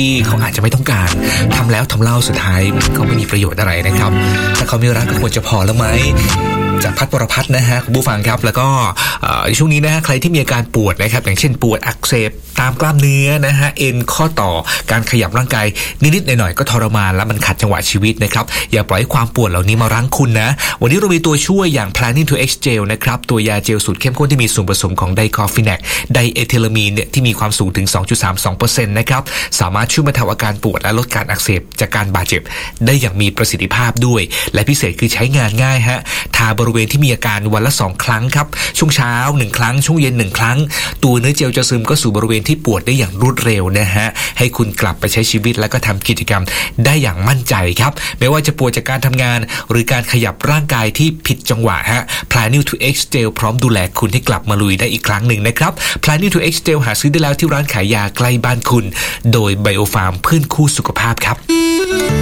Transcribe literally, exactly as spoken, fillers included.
ที่เขาอาจจะไม่ต้องการทำแล้วทำเล่าสุดท้ายก็ไม่มีประโยชน์อะไรนะครับถ้าเขาไม่รักก็ควรจะพอแล้วไหมจากพัฒน์ วรพัฒน์นะฮะคุณผู้ฟังครับแล้วก็ช่วงนี้นะฮะใครที่มีอาการปวดนะครับอย่างเช่นปวดอักเสบตามกล้ามเนื้อนะฮะเอ็นข้อต่อการขยับร่างกายนิดๆหน่อยๆก็ทรมานและมันขัดจังหวะชีวิตนะครับอย่าปล่อยให้ความปวดเหล่านี้มารั้งคุณนะวันนี้เรามีตัวช่วยอย่าง Planning to X Gel นะครับตัวยาเจลสูตรเข้มข้นที่มีส่วนผสมของไดคอฟิแนกไดเอทิลามีนเนี่ยที่มีความสูงถึง สองจุดสามสองเปอร์เซ็นต์ นะครับสามารถช่วยบรรเทาอาการปวดและลดการอักเสบจากการบาดเจ็บได้อย่างมีประสิทธิภาพด้วยและพิเศษคือใช้งานง่ายฮะทาบริเวณที่มีอาการวันละสองครั้งครับช่วงเช้าหนึ่งครั้งช่วงเย็นหนึ่งครั้งตัวเนื้อเจลจะซึมก็สู่บริเวณที่ปวดได้อย่างรวดเร็วนะฮะให้คุณกลับไปใช้ชีวิตแล้วก็ทำกิจกรรมได้อย่างมั่นใจครับไม่ว่าจะปวดจากการทำงานหรือการขยับร่างกายที่ผิดจังหวะฮะ Planning to X Gel พร้อมดูแลคุณให้กลับมาลุยได้อีกครั้งหนึ่งนะครับ Planning to X Gel หาซื้อได้แล้วที่ร้านขายยาใกล้บ้านคุณโดย Biofarm เพื่อนคู่สุขภาพครับ